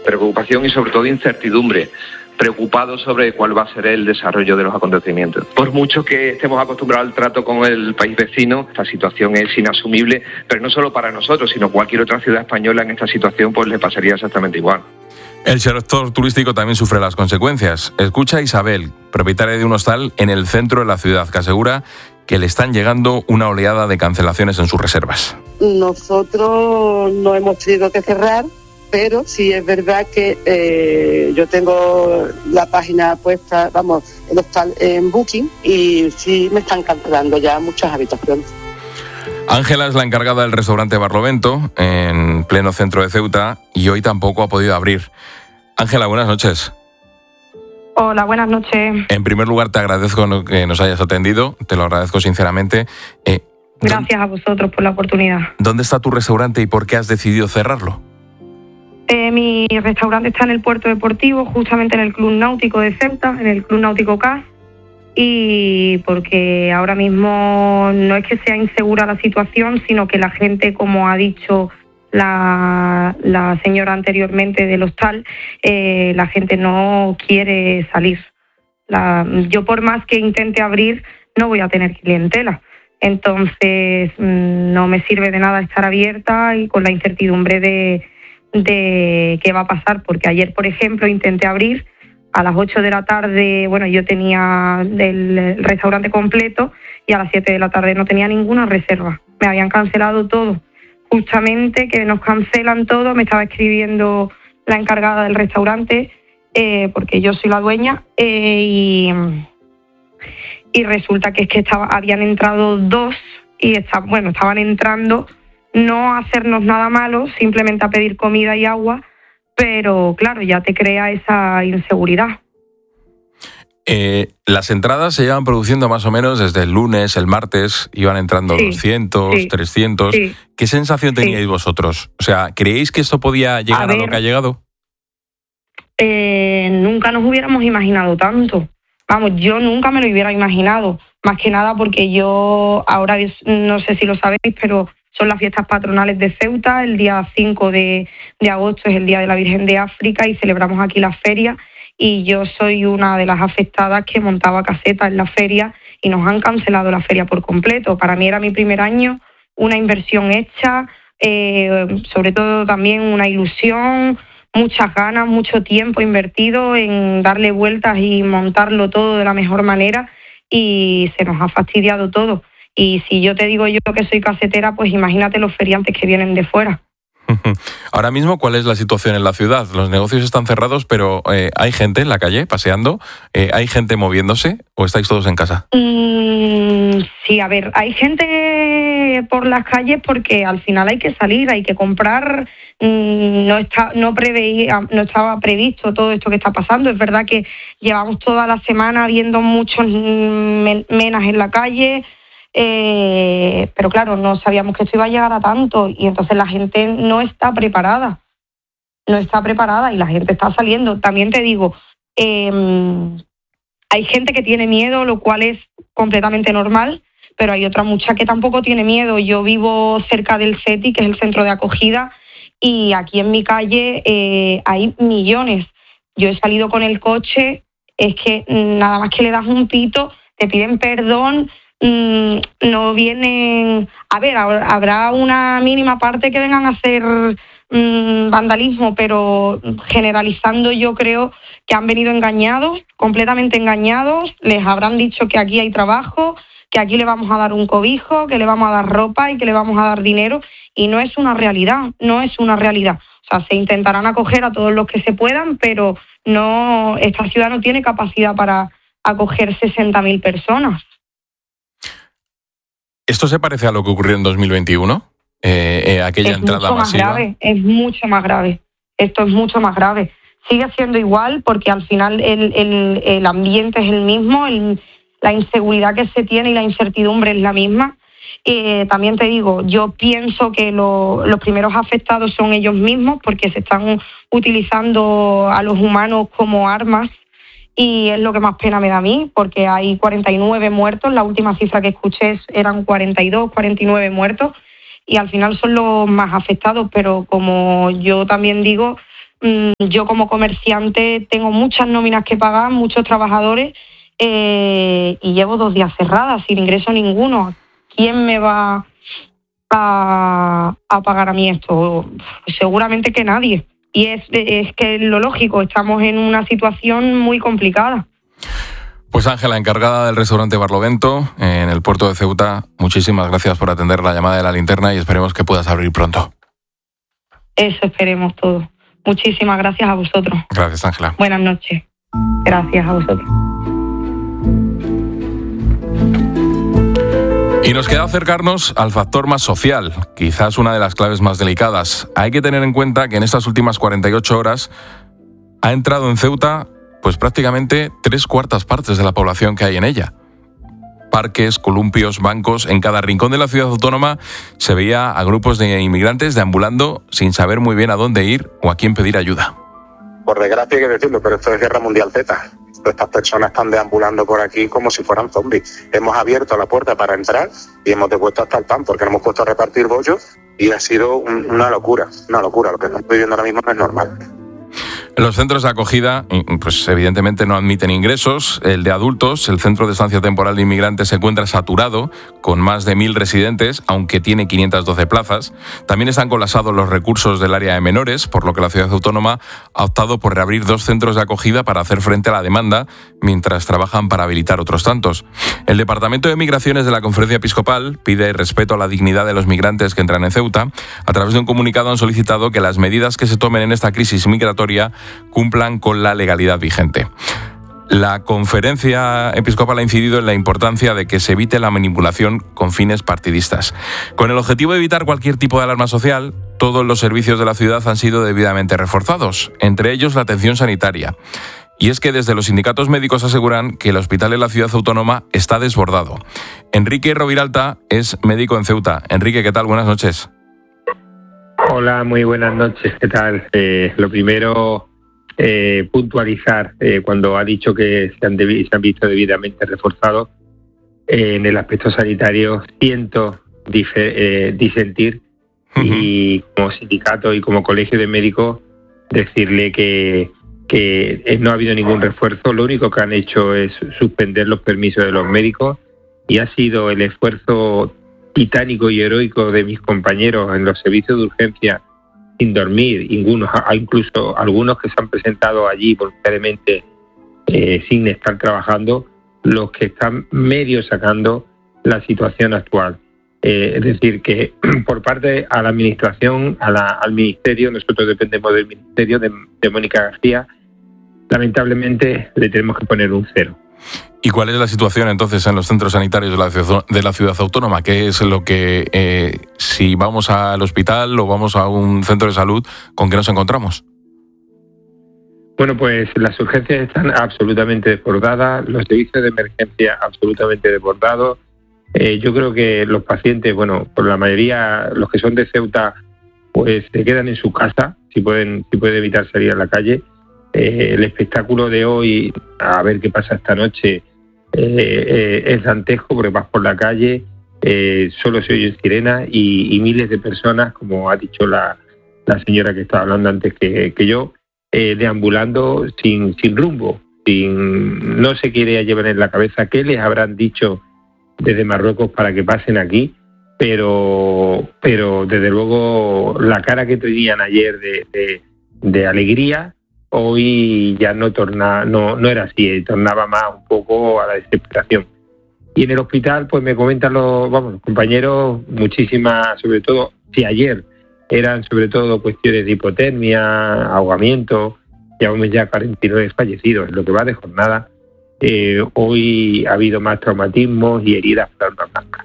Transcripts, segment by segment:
preocupación y sobre todo incertidumbre, preocupados sobre cuál va a ser el desarrollo de los acontecimientos. Por mucho que estemos acostumbrados al trato con el país vecino, esta situación es inasumible, pero no solo para nosotros, sino cualquier otra ciudad española en esta situación pues le pasaría exactamente igual. El sector turístico también sufre las consecuencias. Escucha a Isabel, propietaria de un hostal en el centro de la ciudad, que asegura que le están llegando una oleada de cancelaciones en sus reservas. Nosotros no hemos tenido que cerrar, pero sí es verdad que yo tengo la página puesta, el hostal en Booking, y sí me están cancelando ya muchas habitaciones. Ángela es la encargada del restaurante Barlovento, en pleno centro de Ceuta, y hoy tampoco ha podido abrir. Ángela, buenas noches. Hola, buenas noches. En primer lugar, te agradezco que nos hayas atendido, te lo agradezco sinceramente. Gracias a vosotros por la oportunidad. ¿Dónde está tu restaurante y por qué has decidido cerrarlo? Mi restaurante está en el puerto deportivo, justamente en el Club Náutico de Ceuta, en el Club Náutico CAS, y porque ahora mismo no es que sea insegura la situación, sino que la gente, como ha dicho la señora anteriormente del hostal, la gente no quiere salir. Yo por más que intente abrir, no voy a tener clientela. Entonces no me sirve de nada estar abierta y con la incertidumbre de qué va a pasar, porque ayer, por ejemplo, intenté abrir a las 8 de la tarde, yo tenía el restaurante completo y a las 7 de la tarde no tenía ninguna reserva. Me habían cancelado todo. Justamente que nos cancelan todo, me estaba escribiendo la encargada del restaurante, porque yo soy la dueña, y resulta que es que habían entrado dos y estaban entrando no a hacernos nada malo, simplemente a pedir comida y agua, pero claro, ya te crea esa inseguridad. Las entradas se llevan produciendo más o menos desde el lunes, el martes, iban entrando 200, 300. Sí. ¿Qué sensación teníais vosotros? O sea, ¿creéis que esto podía llegar a lo que ha llegado? Nunca nos hubiéramos imaginado tanto. Yo nunca me lo hubiera imaginado. Más que nada porque yo, ahora no sé si lo sabéis, pero son las fiestas patronales de Ceuta. El día 5 de agosto es el Día de la Virgen de África y celebramos aquí la feria. Y yo soy una de las afectadas que montaba caseta en la feria y nos han cancelado la feria por completo. Para mí era mi primer año, una inversión hecha, sobre todo también una ilusión, muchas ganas, mucho tiempo invertido en darle vueltas y montarlo todo de la mejor manera, y se nos ha fastidiado todo. Y si yo te digo yo que soy casetera, pues imagínate los feriantes que vienen de fuera. Ahora mismo, ¿cuál es la situación en la ciudad? Los negocios están cerrados, pero ¿hay gente en la calle paseando? ¿Hay gente moviéndose o estáis todos en casa? Sí, a ver, hay gente por las calles porque al final hay que salir, hay que comprar. No estaba previsto todo esto que está pasando. Es verdad que llevamos toda la semana viendo muchos menas en la calle, pero claro, no sabíamos que esto iba a llegar a tanto y entonces la gente no está preparada y la gente está saliendo. También te digo, hay gente que tiene miedo, lo cual es completamente normal, pero hay otra mucha que tampoco tiene miedo. Yo vivo cerca del CETI, que es el centro de acogida, y aquí en mi calle hay millones. Yo he salido con el coche, es que nada más que le das un pito, te piden perdón. No vienen, a ver, habrá una mínima parte que vengan a hacer vandalismo, pero generalizando yo creo que han venido engañados, completamente engañados. Les habrán dicho que aquí hay trabajo, que aquí le vamos a dar un cobijo, que le vamos a dar ropa y que le vamos a dar dinero, y no es una realidad. O sea, se intentarán acoger a todos los que se puedan, pero no, esta ciudad no tiene capacidad para acoger 60.000 personas. ¿Esto se parece a lo que ocurrió en 2021? Aquella entrada masiva. Es mucho más grave. Esto es mucho más grave. Sigue siendo igual porque al final el ambiente es el mismo, la inseguridad que se tiene y la incertidumbre es la misma. También te digo, yo pienso que los primeros afectados son ellos mismos porque se están utilizando a los humanos como armas. Y es lo que más pena me da a mí, porque hay 49 muertos, la última cifra que escuché eran 42, 49 muertos, y al final son los más afectados, pero como yo también digo, Yo como comerciante tengo muchas nóminas que pagar, muchos trabajadores, y llevo 2 días cerrada, sin ingreso ninguno. ¿Quién me va a pagar a mí esto? Seguramente que nadie. Y es que lo lógico, estamos en una situación muy complicada. Pues Ángela, encargada del restaurante Barlovento en el puerto de Ceuta, muchísimas gracias por atender la llamada de La Linterna y esperemos que puedas abrir pronto. Eso esperemos todos. Muchísimas gracias a vosotros. Gracias, Ángela. Buenas noches. Gracias a vosotros. Y nos queda acercarnos al factor más social, quizás una de las claves más delicadas. Hay que tener en cuenta que en estas últimas 48 horas ha entrado en Ceuta pues prácticamente 3/4 partes de la población que hay en ella. Parques, columpios, bancos, en cada rincón de la ciudad autónoma se veía a grupos de inmigrantes deambulando sin saber muy bien a dónde ir o a quién pedir ayuda. Por desgracia hay que decirlo, pero esto es Guerra Mundial Z. Estas personas están deambulando por aquí como si fueran zombies. Hemos abierto la puerta para entrar y hemos depuesto hasta el pan porque nos hemos puesto a repartir bollos y ha sido una locura. Lo que estamos viviendo ahora mismo no es normal. Los centros de acogida, pues evidentemente no admiten ingresos. El de adultos, el Centro de Estancia Temporal de Inmigrantes, se encuentra saturado, con más de 1.000 residentes, aunque tiene 512 plazas. También están colapsados los recursos del área de menores, por lo que la ciudad autónoma ha optado por reabrir 2 centros de acogida para hacer frente a la demanda, mientras trabajan para habilitar otros tantos. El Departamento de Migraciones de la Conferencia Episcopal pide respeto a la dignidad de los migrantes que entran en Ceuta. A través de un comunicado han solicitado que las medidas que se tomen en esta crisis migratoria cumplan con la legalidad vigente. La Conferencia Episcopal ha incidido en la importancia de que se evite la manipulación con fines partidistas. Con el objetivo de evitar cualquier tipo de alarma social, todos los servicios de la ciudad han sido debidamente reforzados, entre ellos la atención sanitaria. Y es que desde los sindicatos médicos aseguran que el hospital de la ciudad autónoma está desbordado. Enrique Roviralta es médico en Ceuta. Enrique, ¿qué tal? Buenas noches. Hola, muy buenas noches. ¿Qué tal? Lo primero, puntualizar cuando ha dicho que se han visto debidamente reforzados en el aspecto sanitario. Siento disentir y como sindicato y como colegio de médicos decirle que no ha habido ningún refuerzo. Lo único que han hecho es suspender los permisos de los médicos y ha sido el esfuerzo titánico y heroico de mis compañeros en los servicios de urgencia sin dormir, incluso algunos que se han presentado allí voluntariamente sin estar trabajando, los que están medio sacando la situación actual. Es decir, que por parte a la administración, al ministerio, nosotros dependemos del ministerio de Mónica García, lamentablemente le tenemos que poner un 0. ¿Y cuál es la situación entonces en los centros sanitarios de la ciudad autónoma? ¿Qué es lo que, si vamos al hospital o vamos a un centro de salud, con qué nos encontramos? Bueno, pues las urgencias están absolutamente desbordadas, los servicios de emergencia absolutamente desbordados. Yo creo que los pacientes, bueno, por la mayoría, los que son de Ceuta, pues se quedan en su casa, si pueden evitar salir a la calle. El espectáculo de hoy, a ver qué pasa esta noche, es dantesco porque vas por la calle, solo se oyen sirenas y miles de personas, como ha dicho la señora que estaba hablando antes que yo, deambulando sin rumbo, no se quiere llevar en la cabeza qué les habrán dicho desde Marruecos para que pasen aquí, pero desde luego la cara que tenían ayer de alegría, hoy ya no era así, tornaba más un poco a la desesperación. Y en el hospital, pues me comentan los compañeros, muchísimas, sobre todo, si ayer eran sobre todo cuestiones de hipotermia, ahogamiento, llevamos ya 49 fallecidos en lo que va de jornada. Hoy ha habido más traumatismos y heridas por arma blanca.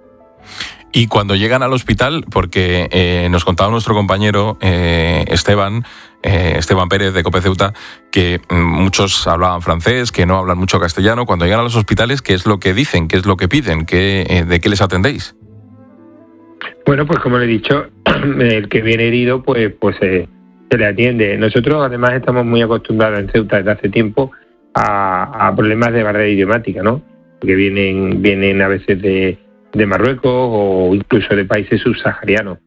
Y cuando llegan al hospital, porque nos contaba nuestro compañero Esteban Pérez de COPE Ceuta, que muchos hablaban francés, que no hablan mucho castellano. Cuando llegan a los hospitales, ¿qué es lo que dicen? ¿Qué es lo que piden? ¿De qué les atendéis? Bueno, pues como le he dicho, el que viene herido, pues se le atiende. Nosotros además estamos muy acostumbrados en Ceuta desde hace tiempo a problemas de barrera idiomática, ¿no? Que vienen a veces de Marruecos o incluso de países subsaharianos.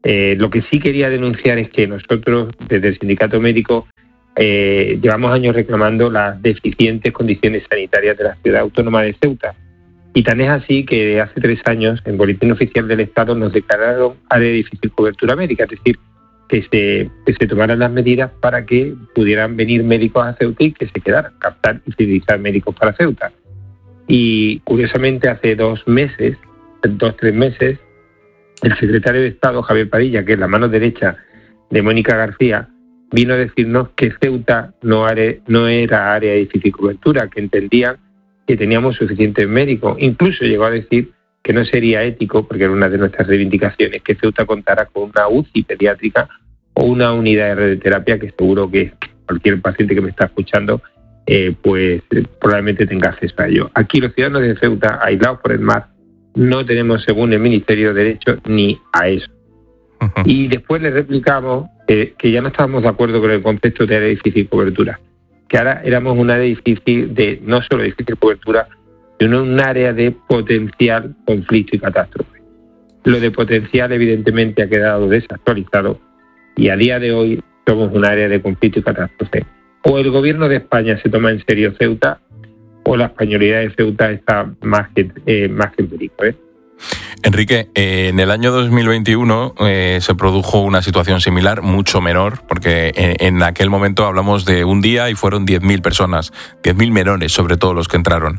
Lo que sí quería denunciar es que nosotros, desde el sindicato médico, llevamos años reclamando las deficientes condiciones sanitarias de la ciudad autónoma de Ceuta. Y tan es así que hace 3 años, en Boletín Oficial del Estado, nos declararon área de difícil cobertura médica, es decir, que se tomaran las medidas para que pudieran venir médicos a Ceuta y que se quedaran, captar y fidelizar médicos para Ceuta. Y curiosamente hace 2 meses, 2-3 meses, el secretario de Estado, Javier Padilla, que es la mano derecha de Mónica García, vino a decirnos que Ceuta no era área de difícil cobertura, que entendían que teníamos suficientes médicos. Incluso llegó a decir que no sería ético, porque era una de nuestras reivindicaciones, que Ceuta contara con una UCI pediátrica o una unidad de radioterapia, que seguro que cualquier paciente que me está escuchando pues probablemente tenga acceso a ello. Aquí los ciudadanos de Ceuta, aislados por el mar, no tenemos, según el Ministerio, derecho ni a eso. Y después le replicamos que ya no estábamos de acuerdo con el concepto de área de difícil cobertura, que ahora éramos un área difícil de no solo de difícil cobertura, sino un área de potencial conflicto y catástrofe. Lo de potencial evidentemente ha quedado desactualizado y a día de hoy somos un área de conflicto y catástrofe. O el gobierno de España se toma en serio Ceuta, o la españolidad de Ceuta está más que en peligro. Enrique, en el año 2021 se produjo una situación similar, mucho menor, porque en aquel momento hablamos de un día y fueron 10.000 personas, 10.000 menores, sobre todo los que entraron.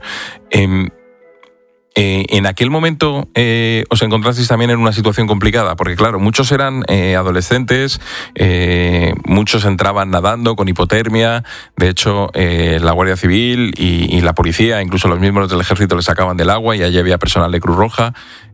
En aquel momento os encontrasteis también en una situación complicada, porque claro, muchos eran adolescentes, muchos entraban nadando con hipotermia. De hecho, la Guardia Civil y la policía, incluso los mismos del ejército, les sacaban del agua y allí había personal de Cruz Roja.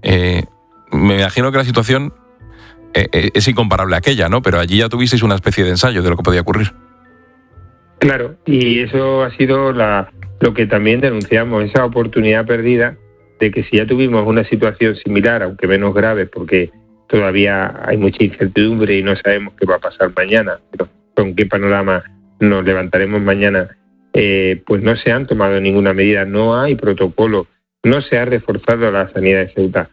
Me imagino que la situación es incomparable a aquella, ¿no? Pero allí ya tuvisteis una especie de ensayo de lo que podía ocurrir. Claro, y eso ha sido lo que también denunciamos, esa oportunidad perdida de que si ya tuvimos una situación similar, aunque menos grave, porque todavía hay mucha incertidumbre y no sabemos qué va a pasar mañana, pero con qué panorama nos levantaremos mañana, pues no se han tomado ninguna medida, no hay protocolo, no se ha reforzado la sanidad de Ceuta.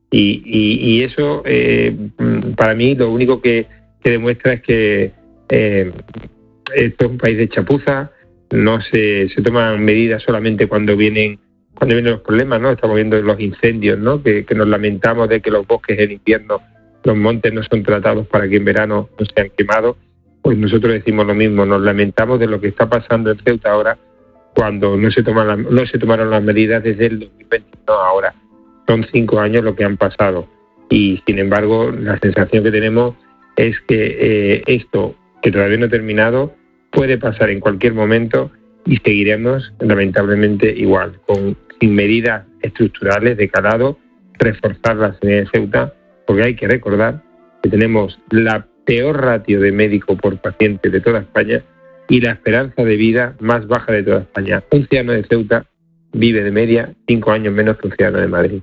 Y eso, para mí, lo único que demuestra es que esto es un país de chapuza, no se toman medidas solamente cuando vienen los problemas, ¿no? Estamos viendo los incendios, ¿no? Que nos lamentamos de que los bosques en invierno, los montes no son tratados para que en verano no sean quemados. Pues nosotros decimos lo mismo, nos lamentamos de lo que está pasando en Ceuta ahora, cuando no se tomaron las medidas desde el 2021 ahora. Son 5 años lo que han pasado. Y sin embargo, la sensación que tenemos es que esto, que todavía no ha terminado, puede pasar en cualquier momento y seguiremos lamentablemente igual, sin medidas estructurales de calado, reforzar la sanidad de Ceuta, porque hay que recordar que tenemos la peor ratio de médico por paciente de toda España y la esperanza de vida más baja de toda España. Un ciudadano de Ceuta vive de media 5 años menos que un ciudadano de Madrid.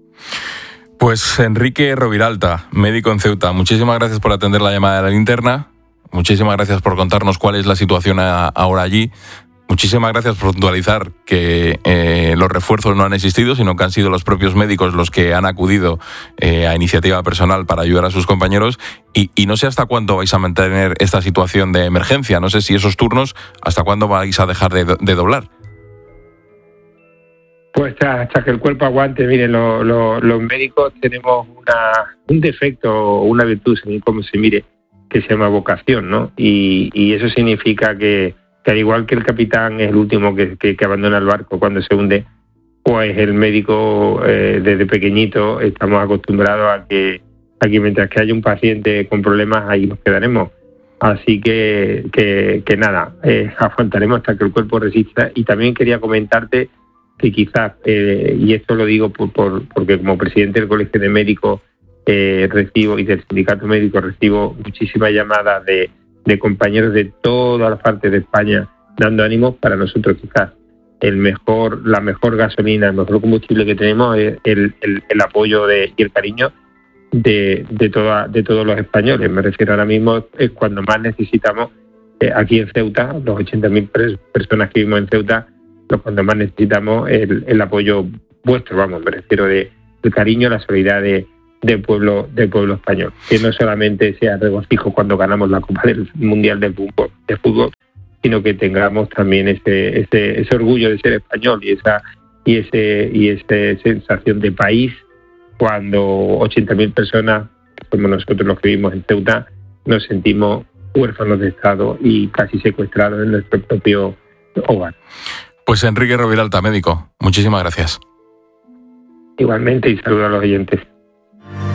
Pues Enrique Roviralta, médico en Ceuta, muchísimas gracias por atender la llamada de la linterna, muchísimas gracias por contarnos cuál es la situación ahora allí. Muchísimas gracias por puntualizar que los refuerzos no han existido, sino que han sido los propios médicos los que han acudido a iniciativa personal para ayudar a sus compañeros. Y no sé hasta cuándo vais a mantener esta situación de emergencia. No sé si esos turnos, hasta cuándo vais a dejar de doblar. Pues hasta que el cuerpo aguante. Miren, los médicos tenemos un defecto, una virtud, según como se mire, que se llama vocación, ¿no? Y eso significa que al igual que el capitán es el último que abandona el barco cuando se hunde, pues el médico desde pequeñito estamos acostumbrados a que aquí mientras que haya un paciente con problemas, ahí nos quedaremos. Así que nada, aguantaremos hasta que el cuerpo resista. Y también quería comentarte que quizás, y esto lo digo porque como presidente del Colegio de Médicos recibo, y del Sindicato Médico recibo muchísimas llamadas de compañeros de todas las partes de España dando ánimos. Para nosotros quizás la mejor gasolina, el mejor combustible que tenemos es el apoyo y el cariño de todos los españoles. Me refiero ahora mismo, es cuando más necesitamos aquí en Ceuta, los 80.000 personas que vivimos en Ceuta, cuando más necesitamos el apoyo vuestro, me refiero del cariño, la solidaridad del pueblo español, que no solamente sea regocijo cuando ganamos la Copa del Mundial de fútbol, sino que tengamos también ese orgullo de ser español y esa sensación de país cuando 80.000 personas, como nosotros los que vivimos en Ceuta, nos sentimos huérfanos de Estado y casi secuestrados en nuestro propio hogar. Pues Enrique Roviralta, médico, muchísimas gracias. Igualmente, y saludos a los oyentes.